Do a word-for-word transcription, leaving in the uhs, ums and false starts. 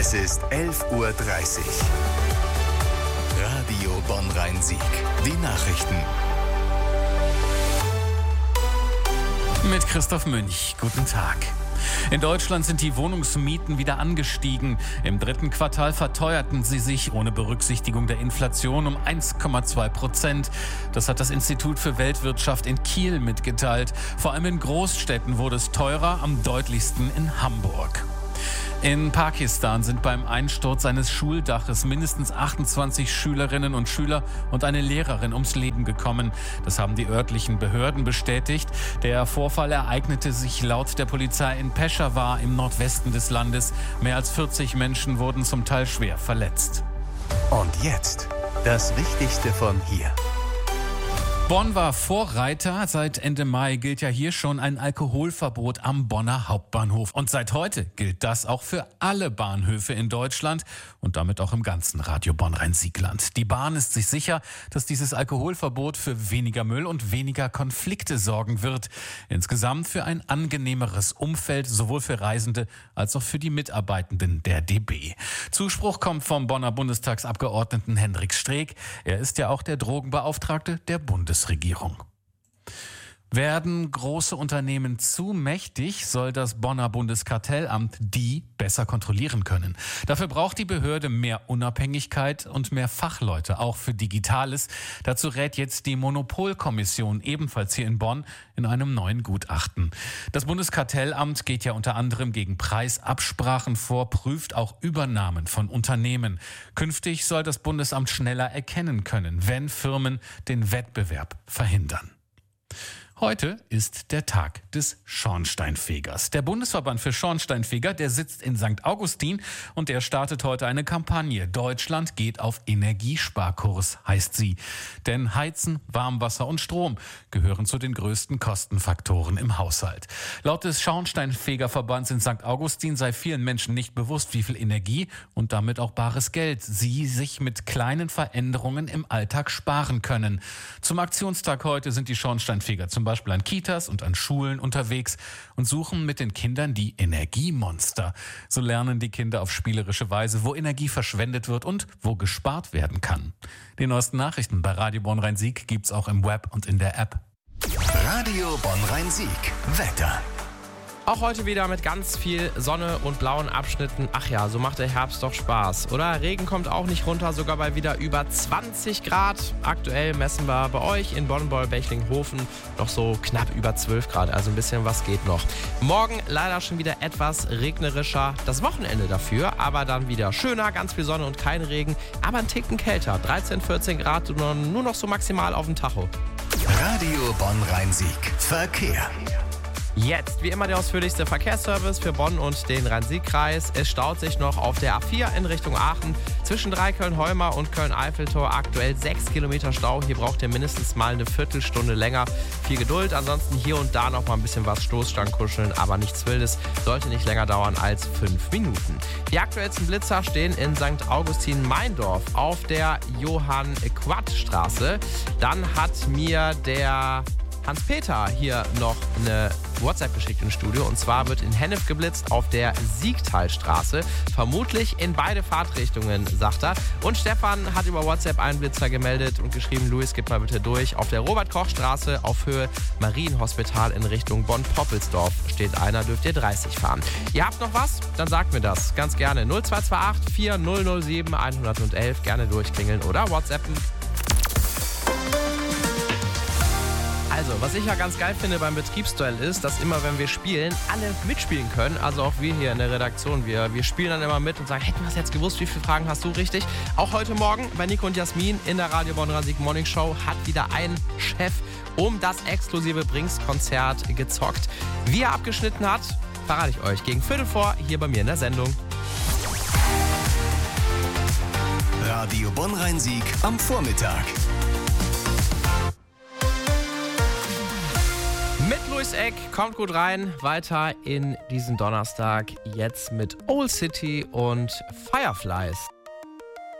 Es ist elf Uhr dreißig. Radio Bonn-Rhein-Sieg. Die Nachrichten. Mit Christoph Münch. Guten Tag. In Deutschland sind die Wohnungsmieten wieder angestiegen. Im dritten Quartal verteuerten sie sich ohne Berücksichtigung der Inflation um eins Komma zwei Prozent. Das hat das Institut für Weltwirtschaft in Kiel mitgeteilt. Vor allem in Großstädten wurde es teurer, am deutlichsten in Hamburg. In Pakistan sind beim Einsturz eines Schuldaches mindestens achtundzwanzig Schülerinnen und Schüler und eine Lehrerin ums Leben gekommen. Das haben die örtlichen Behörden bestätigt. Der Vorfall ereignete sich laut der Polizei in Peschawar im Nordwesten des Landes. Mehr als vierzig Menschen wurden zum Teil schwer verletzt. Und jetzt das Wichtigste von hier. Bonn war Vorreiter. Seit Ende Mai gilt ja hier schon ein Alkoholverbot am Bonner Hauptbahnhof. Und seit heute gilt das auch für alle Bahnhöfe in Deutschland und damit auch im ganzen Radio Bonn-Rhein-Sieg-Land. Die Bahn ist sich sicher, dass dieses Alkoholverbot für weniger Müll und weniger Konflikte sorgen wird. Insgesamt für ein angenehmeres Umfeld, sowohl für Reisende als auch für die Mitarbeitenden der D B. Zuspruch kommt vom Bonner Bundestagsabgeordneten Hendrik Streeck. Er ist ja auch der Drogenbeauftragte der Bundesregierung. Regierung. Werden große Unternehmen zu mächtig, soll das Bonner Bundeskartellamt die besser kontrollieren können. Dafür braucht die Behörde mehr Unabhängigkeit und mehr Fachleute, auch für Digitales. Dazu rät jetzt die Monopolkommission, ebenfalls hier in Bonn, in einem neuen Gutachten. Das Bundeskartellamt geht ja unter anderem gegen Preisabsprachen vor, prüft auch Übernahmen von Unternehmen. Künftig soll das Bundesamt schneller erkennen können, wenn Firmen den Wettbewerb verhindern. Heute ist der Tag des Schornsteinfegers. Der Bundesverband für Schornsteinfeger, der sitzt in Sankt Augustin und der startet heute eine Kampagne. Deutschland geht auf Energiesparkurs, heißt sie. Denn Heizen, Warmwasser und Strom gehören zu den größten Kostenfaktoren im Haushalt. Laut des Schornsteinfegerverbands in Sankt Augustin sei vielen Menschen nicht bewusst, wie viel Energie und damit auch bares Geld sie sich mit kleinen Veränderungen im Alltag sparen können. Zum Aktionstag heute sind die Schornsteinfeger zum Beispiel Beispiel an Kitas und an Schulen unterwegs und suchen mit den Kindern die Energiemonster. So lernen die Kinder auf spielerische Weise, wo Energie verschwendet wird und wo gespart werden kann. Die neuesten Nachrichten bei Radio Bonn-Rhein-Sieg gibt's auch im Web und in der App. Radio Bonn-Rhein-Sieg. Wetter. Auch heute wieder mit ganz viel Sonne und blauen Abschnitten. Ach ja, so macht der Herbst doch Spaß, oder? Regen kommt auch nicht runter, sogar bei wieder über zwanzig Grad. Aktuell messen wir bei euch in Bonn-Boll-Bechlinghofen noch so knapp über zwölf Grad, also ein bisschen was geht noch. Morgen leider schon wieder etwas regnerischer. Das Wochenende dafür, aber dann wieder schöner, ganz viel Sonne und kein Regen, aber ein Ticken kälter. dreizehn, vierzehn Grad, nur noch so maximal auf dem Tacho. Radio Bonn-Rhein-Sieg. Verkehr. Jetzt, wie immer, der ausführlichste Verkehrsservice für Bonn und den Rhein-Sieg-Kreis. Es staut sich noch auf der A vier in Richtung Aachen. Zwischen Dreiköln-Holmer und Köln-Eiffeltor aktuell sechs Kilometer Stau. Hier braucht ihr mindestens mal eine Viertelstunde länger. Viel Geduld. Ansonsten hier und da noch mal ein bisschen was Stoßstangenkuscheln, aber nichts Wildes. Sollte nicht länger dauern als fünf Minuten. Die aktuellsten Blitzer stehen in Sankt Augustin-Meindorf auf der Johann-Quadt-Straße. Dann hat mir der Hans-Peter hier noch eine WhatsApp geschickt ins Studio. Und zwar wird in Hennef geblitzt auf der Siegtalstraße. Vermutlich in beide Fahrtrichtungen, sagt er. Und Stefan hat über WhatsApp einen Blitzer gemeldet und geschrieben, Luis, gib mal bitte durch. Auf der Robert-Koch-Straße auf Höhe Marienhospital in Richtung Bonn-Poppelsdorf steht einer, dürft ihr dreißig fahren. Ihr habt noch was? Dann sagt mir das ganz gerne. null zwei zwei acht vier null null sieben eins eins eins. Gerne durchklingeln oder WhatsAppen. Also, was ich ja ganz geil finde beim Betriebsduell ist, dass immer, wenn wir spielen, alle mitspielen können. Also auch wir hier in der Redaktion. Wir, wir spielen dann immer mit und sagen, hätten wir es jetzt gewusst, wie viele Fragen hast du richtig? Auch heute Morgen bei Nico und Jasmin in der Radio Bonn-Rhein-Sieg Morning Show hat wieder ein Chef um das exklusive Brings-Konzert gezockt. Wie er abgeschnitten hat, verrate ich euch gegen Viertel vor hier bei mir in der Sendung. Radio Bonn-Rhein-Sieg am Vormittag. Mit Luis Eck, kommt gut rein, weiter in diesen Donnerstag, jetzt mit Old City und Fireflies.